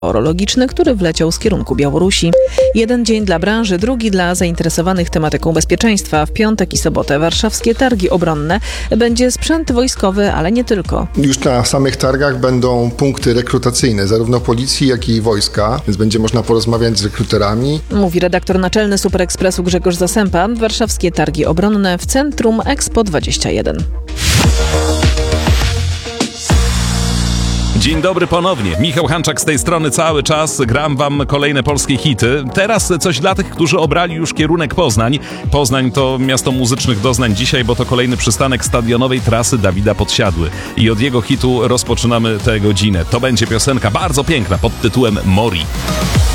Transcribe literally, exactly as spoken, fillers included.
meteorologiczny, który wleciał z kierunku Białorusi. Jeden dzień dla branży, drugi dla zainteresowanych tematyką bezpieczeństwa. W piątek i sobotę warszawskie targi obronne. Będzie sprzęt wojskowy, ale nie tylko. Już na samych targach będą punkty rekrutacyjne, zarówno policji, jak i wojska, więc będzie można porozmawiać z rekruterami. Mówi redaktor naczelny Super Expressu Grzegorz Zasępa. Warszawskie targi obronne w centrum Expo dwadzieścia jeden. Dzień dobry ponownie. Michał Hanczak z tej strony cały czas. Gram wam kolejne polskie hity. Teraz coś dla tych, którzy obrali już kierunek Poznań. Poznań to miasto muzycznych doznań dzisiaj, bo to kolejny przystanek stadionowej trasy Dawida Podsiadły. I od jego hitu rozpoczynamy tę godzinę. To będzie piosenka bardzo piękna pod tytułem Mori.